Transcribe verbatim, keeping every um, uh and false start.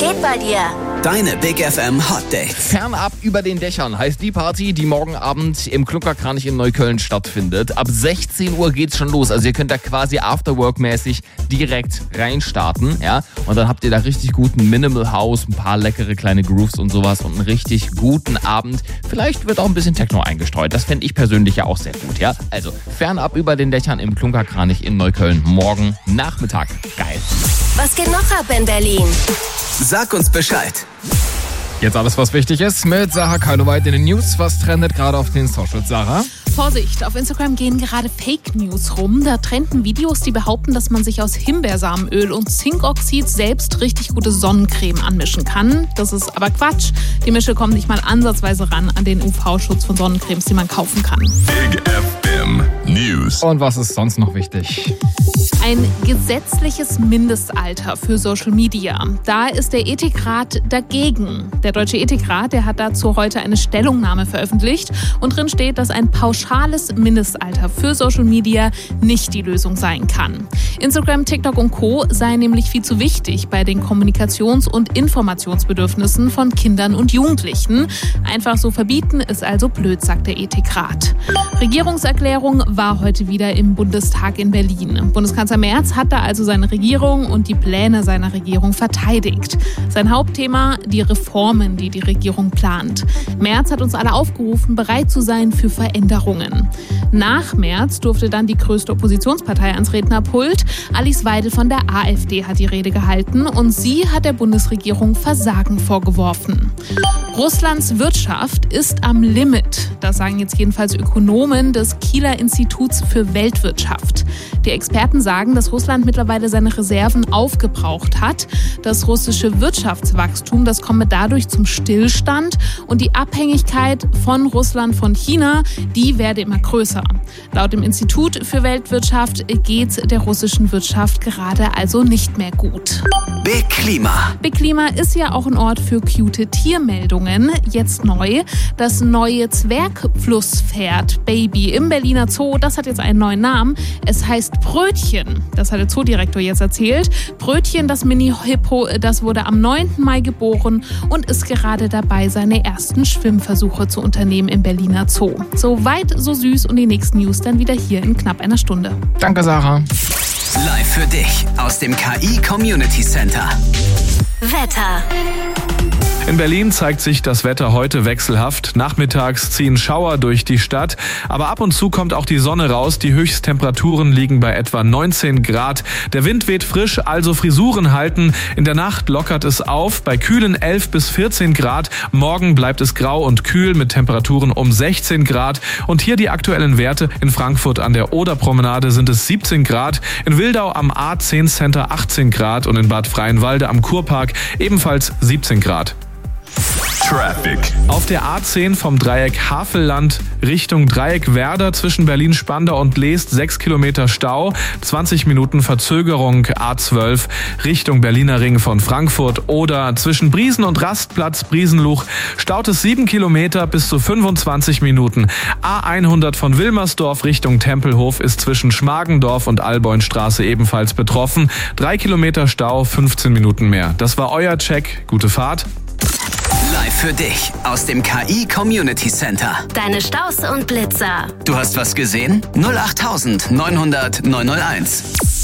geht bei dir? Deine Big F M Hot Dates. Fernab über den Dächern heißt die Party, die morgen Abend im Klunkerkranich in Neukölln stattfindet. Ab sechzehn Uhr geht's schon los. Also ihr könnt da quasi Afterwork-mäßig direkt reinstarten. Ja? Und dann habt ihr da richtig guten Minimal House, ein paar leckere kleine Grooves und sowas und einen richtig guten Abend. Vielleicht wird auch ein bisschen Techno eingestreut. Das fände ich persönlich ja auch sehr gut. Ja? Also fernab über den Dächern im Klunkerkranich in Neukölln morgen Nachmittag. Geil. Was geht noch ab in Berlin? Sag uns Bescheid. Jetzt alles, was wichtig ist, mit Sarah Kaloweit in den News. Was trendet gerade auf den Socials, Sarah? Vorsicht, auf Instagram gehen gerade Fake News rum. Da trenden Videos, die behaupten, dass man sich aus Himbeersamenöl und Zinkoxid selbst richtig gute Sonnencreme anmischen kann. Das ist aber Quatsch. Die Mische kommt nicht mal ansatzweise ran an den U V-Schutz von Sonnencremes, die man kaufen kann. Big F M News. Und was ist sonst noch wichtig? Ein gesetzliches Mindestalter für Social Media. Da ist der Ethikrat dagegen. Der Deutsche Ethikrat, der hat dazu heute eine Stellungnahme veröffentlicht und drin steht, dass ein pauschales Mindestalter für Social Media nicht die Lösung sein kann. Instagram, TikTok und Co. seien nämlich viel zu wichtig bei den Kommunikations- und Informationsbedürfnissen von Kindern und Jugendlichen. Einfach so verbieten ist also blöd, sagt der Ethikrat. Regierungserklärung war heute wieder im Bundestag in Berlin. Bundeskanzler Merz hat da also seine Regierung und die Pläne seiner Regierung verteidigt. Sein Hauptthema, die Reformen, die die Regierung plant. Merz hat uns alle aufgerufen, bereit zu sein für Veränderungen. Nach Merz durfte dann die größte Oppositionspartei ans Rednerpult. Alice Weidel von der AfD hat die Rede gehalten und sie hat der Bundesregierung Versagen vorgeworfen. Russlands Wirtschaft ist am Limit. Das sagen jetzt jedenfalls Ökonomen des Kieler Instituts für Weltwirtschaft. Die Experten sagen, dass Russland mittlerweile seine Reserven aufgebraucht hat. Das russische Wirtschaftswachstum, das komme dadurch zum Stillstand und die Abhängigkeit von Russland von China, die werde immer größer. Laut dem Institut für Weltwirtschaft geht der russischen Wirtschaft gerade also nicht mehr gut. Big Klima. Big Klima ist ja auch ein Ort für cute Tiermeldungen. Jetzt neu. Das neue Zwergflusspferd Baby im Berliner Zoo, das hat jetzt einen neuen Namen. Es heißt Brötchen. Das hat der Zoodirektor jetzt erzählt. Brötchen, das Mini-Hippo, das wurde am neunten Mai geboren und ist gerade dabei, seine ersten Schwimmversuche zu unternehmen im Berliner Zoo. So weit, so süß und die nächsten News dann wieder hier in knapp einer Stunde. Danke, Sarah. Live für dich aus dem K I Community Center. Wetter. In Berlin zeigt sich das Wetter heute wechselhaft. Nachmittags ziehen Schauer durch die Stadt, aber ab und zu kommt auch die Sonne raus. Die Höchsttemperaturen liegen bei etwa neunzehn Grad. Der Wind weht frisch, also Frisuren halten. In der Nacht lockert es auf bei kühlen elf bis vierzehn Grad. Morgen bleibt es grau und kühl mit Temperaturen um sechzehn Grad. Und hier die aktuellen Werte. In Frankfurt an der Oderpromenade sind es siebzehn Grad, in Wildau am A zehn Center achtzehn Grad und in Bad Freienwalde am Kurpark ebenfalls siebzehn Grad. Traffic. Auf der A zehn vom Dreieck Havelland Richtung Dreieck Werder zwischen Berlin-Spandau und Leest sechs Kilometer Stau, zwanzig Minuten Verzögerung. A zwölf Richtung Berliner Ring von Frankfurt oder zwischen Briesen und Rastplatz Briesenluch staut es sieben Kilometer bis zu fünfundzwanzig Minuten. A hundert von Wilmersdorf Richtung Tempelhof ist zwischen Schmargendorf und Alboinstraße ebenfalls betroffen. drei Kilometer Stau, fünfzehn Minuten mehr. Das war euer Check. Gute Fahrt. Live für dich aus dem K I Community Center. Deine Staus und Blitzer. Du hast was gesehen? null acht neun null null neun null eins.